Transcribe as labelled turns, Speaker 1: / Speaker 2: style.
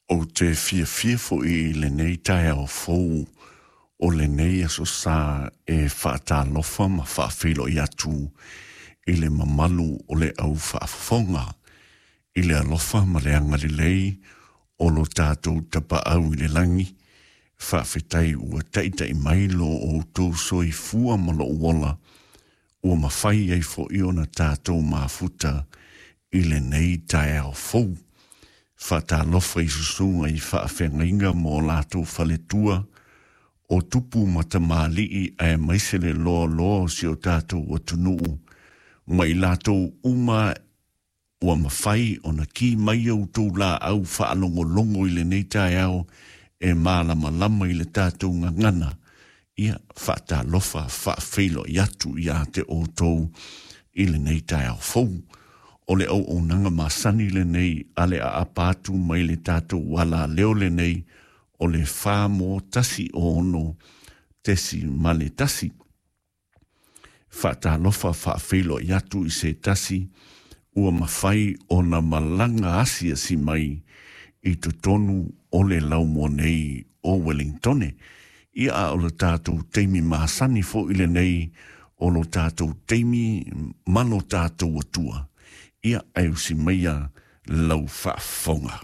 Speaker 1: O te fia fo I le nei tae o fou o le nei aso sa e whaata lofa ma whaafilo I atu I le mamalu o le au whaafonga I le alofa ma le angari lei o lo tātou tapa au I le langi whaafetai ua taita I mailo o tō soi fua ma lo uola ua mawhai ei fo I ona tātou mafuta I le nei tae o fou Fata lofa I susunga I whaafengainga mō lātou whaletua o tupu matamālii e maisele loa si o tātou o tunuu. Mai lātou uma ua mawhai o na ki mai au tō la au whaalongo I le nei tae au e mālama lama I le tātou ngangana. Ia fata lofa whaafeilo I atu I a te o tō I le nei tae au fou. O le au nanga masani le nei ale a apatu mai le tātou wala leo le nei o le whā mō tasi o ono tesi ma le tasi. Whata lofa whaafeilo I atu I se tasi ua mawhai o na malanga asia si mai I to tonu o le laumo nei o Wellingtone. Ia a o le tātou teimi masani fo I le nei o lo tātou teimi malo tātou atua. Ia au si meia lau whaafonga.